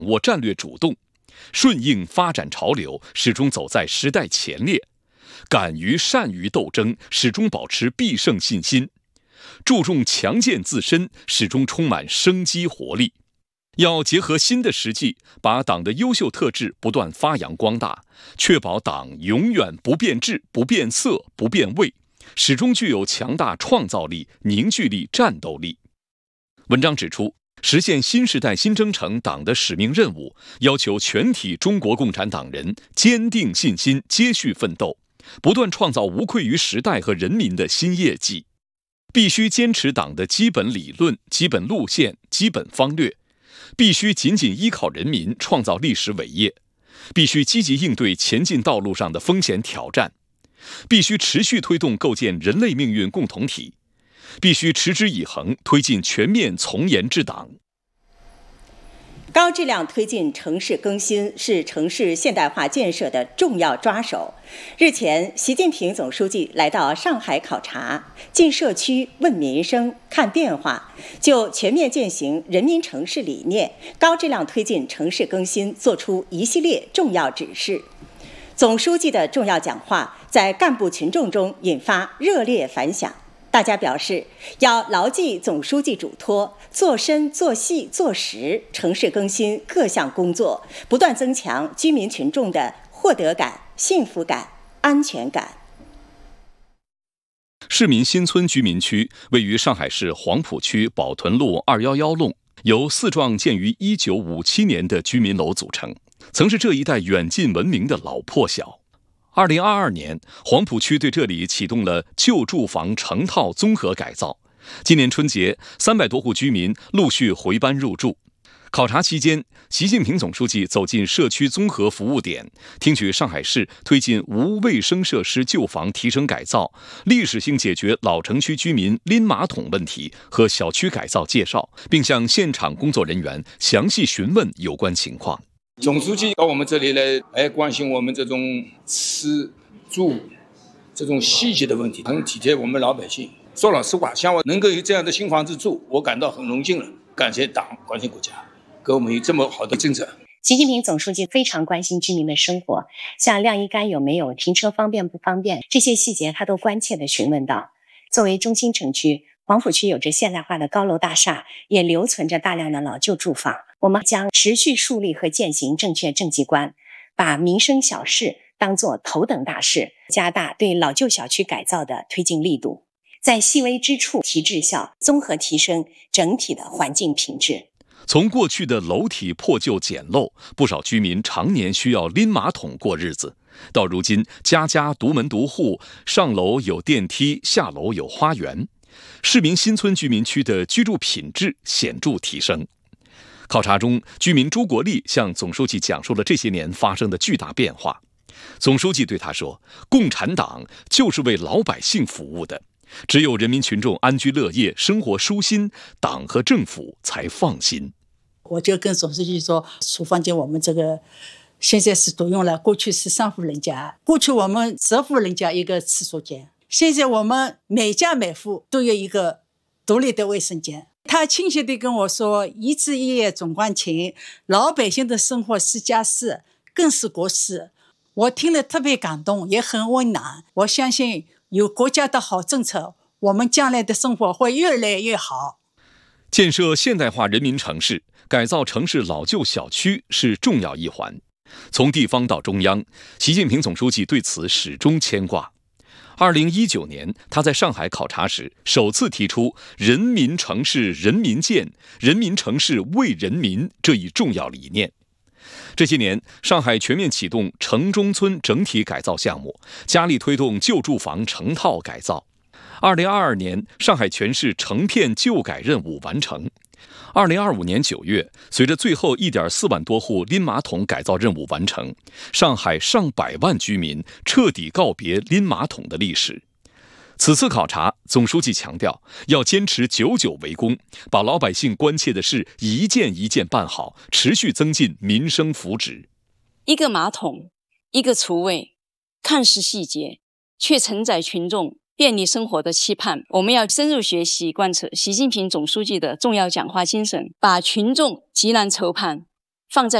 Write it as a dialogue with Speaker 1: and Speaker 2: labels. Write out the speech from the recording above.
Speaker 1: 握战略主动，顺应发展潮流，始终走在时代前列，敢于善于斗争，始终保持必胜信心，注重强健自身，始终充满生机活力。要结合新的实际，把党的优秀特质不断发扬光大，确保党永远不变质、不变色、不变味，始终具有强大创造力、凝聚力、战斗力。文章指出，实现新时代新征程党的使命任务，要求全体中国共产党人坚定信心，接续奋斗，不断创造无愧于时代和人民的新业绩。必须坚持党的基本理论、基本路线、基本方略，必须紧紧依靠人民，创造历史伟业，必须积极应对前进道路上的风险挑战，必须持续推动构建人类命运共同体，必须持之以恒推进全面从严治党。
Speaker 2: 高质量推进城市更新是城市现代化建设的重要抓手。日前，习近平总书记来到上海考察，进社区问民生、看变化，就全面践行人民城市理念、高质量推进城市更新作出一系列重要指示。总书记的重要讲话在干部群众中引发热烈反响。大家表示，要牢记总书记嘱托，做深、做细、做实城市更新各项工作，不断增强居民群众的获得感、幸福感、安全感。
Speaker 1: 市民新村居民区位于上海市黄浦区宝屯路211弄，由4幢建于1957年的居民楼组成，曾是这一带远近闻名的老破小。2022年，黄浦区对这里启动了旧住房成套综合改造。今年春节，300多户居民陆续回班入住。考察期间，习近平总书记走进社区综合服务点，听取上海市推进无卫生设施旧房提升改造、历史性解决老城区居民拎马桶问题和小区改造介绍，并向现场工作人员详细询问有关情况。
Speaker 3: 总书记到我们这里来，关心我们这种吃住这种细节的问题，很体贴我们老百姓。说老实话，像我能够有这样的新房子住，我感到很荣幸了。感谢党，感谢国家，给我们有这么好的政策。
Speaker 4: 习近平总书记非常关心居民的生活，像晾衣杆有没有、停车方便不方便，这些细节他都关切地询问到。作为中心城区，黄浦区有着现代化的高楼大厦，也留存着大量的老旧住房。我们将持续树立和践行正确政绩观，把民生小事当作头等大事，加大对老旧小区改造的推进力度，在细微之处提质效，综合提升整体的环境品质。
Speaker 1: 从过去的楼体破旧简陋，不少居民常年需要拎马桶过日子，到如今家家独门独户，上楼有电梯，下楼有花园，市民新村居民区的居住品质显著提升。考察中，居民朱国立向总书记讲述了这些年发生的巨大变化。总书记对他说，共产党就是为老百姓服务的，只有人民群众安居乐业，生活舒心，党和政府才放心。
Speaker 5: 我就跟总书记说，厨房间我们这个现在是独用了，过去是3户人家，过去我们10户人家一个厕所间，现在我们每家每户都有一个独立的卫生间。他清晰地跟我说，一枝一叶总关情，老百姓的生活是家事，更是国事。我听了特别感动，也很温暖。我相信有国家的好政策，我们将来的生活会越来越好。
Speaker 1: 建设现代化人民城市，改造城市老旧小区是重要一环。从地方到中央，习近平总书记对此始终牵挂。2019年，他在上海考察时，首次提出“人民城市人民建，人民城市为人民”这一重要理念。这些年，上海全面启动城中村整体改造项目，加力推动旧住房成套改造。2022年，上海全市成片旧改任务完成。2025年9月，随着最后1.4万多户拎马桶改造任务完成，上海上百万居民彻底告别拎马桶的历史。此次考察，总书记强调，要坚持久久为功，把老百姓关切的事一件一件办好，持续增进民生福祉。
Speaker 6: 一个马桶，一个厨卫，看似细节，却承载群众便利生活的期盼。我们要深入学习贯彻习近平总书记的重要讲话精神，把群众急难愁盼放在